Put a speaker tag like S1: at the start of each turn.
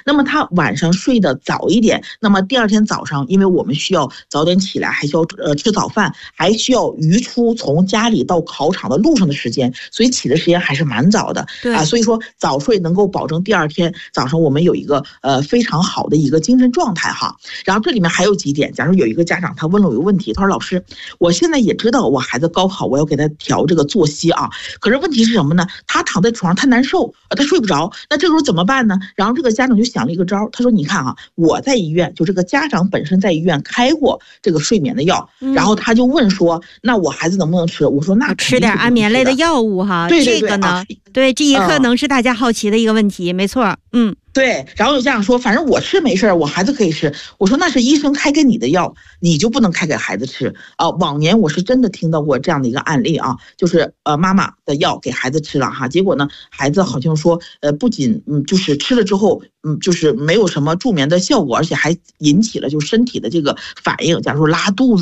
S1: 那么他晚上睡得早一点，那么第二天早上，因为我们需要早点起来，还需要吃早饭，还需要余出从家里到考场的路上的时间，所以起的时间还是蛮早的所以说早睡能够保证第二天早上我们有一个非常好的一个精神状态哈。然后这里面还有几点，假如有一个家长他问了我一个问题，他说老师，我现在也知道我孩子高考我要给他调这个作息啊，可是问题是什么呢？他躺在床上他难受，他睡不着，那这个时候怎么办呢？然后这个家长就想了一个招，他说你看啊，我在医院，就这个家长本身在医院开过这个睡眠的药，然后他就问说，那我孩子能不能吃？我说那
S2: 吃点安眠类的药物哈，
S1: 对
S2: 这个呢，对，这也可能是大家好奇的一个问题，没错，
S1: 对，然后有家长说，反正我吃没事，我孩子可以吃。我说那是医生开给你的药，你就不能开给孩子吃往年我是真的听到过这样的一个案例啊，就是妈妈的药给孩子吃了哈，结果呢，孩子好像说不仅就是吃了之后就是没有什么助眠的效果，而且还引起了就身体的这个反应，假如说拉肚子。